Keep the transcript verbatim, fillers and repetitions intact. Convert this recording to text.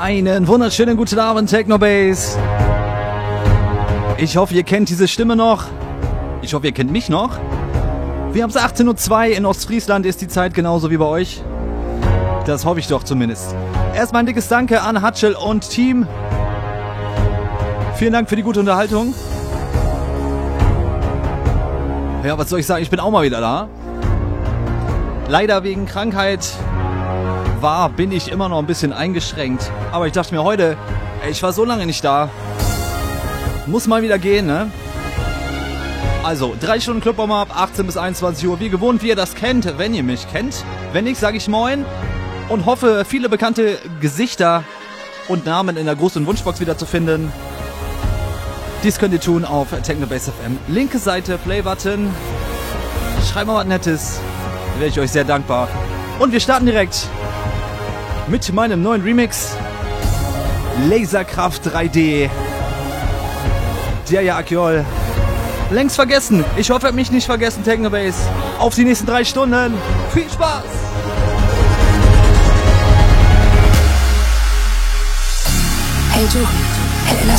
Einen wunderschönen guten Abend, Technobase. Ich hoffe, ihr kennt diese Stimme noch. Ich hoffe, ihr kennt mich noch. Wir haben es achtzehn Uhr zwei, in Ostfriesland ist die Zeit genauso wie bei euch. Das hoffe ich doch zumindest. Erstmal ein dickes Danke an Hatschel und Team. Vielen Dank für die gute Unterhaltung. Ja, was soll ich sagen, ich bin auch mal wieder da. Leider wegen Krankheit war, bin ich immer noch ein bisschen eingeschränkt. Aber ich dachte mir heute, ey, ich war so lange nicht da. Muss mal wieder gehen, ne? Also, drei Stunden Club Warm-Up, achtzehn bis einundzwanzig Uhr. Wie gewohnt, wie ihr das kennt, wenn ihr mich kennt. Wenn nicht, sage ich Moin. Und hoffe, viele bekannte Gesichter und Namen in der großen Wunschbox wieder zu finden. Dies könnt ihr tun auf Technobase F M. Linke Seite, Play-Button. Schreibt mal was Nettes. Da wäre ich euch sehr dankbar. Und wir starten direkt mit meinem neuen Remix. Laserkraft drei D. Derja Akjol. Längst vergessen. Ich hoffe, ihr habt mich nicht vergessen, Technobase. Auf die nächsten drei Stunden. Viel Spaß!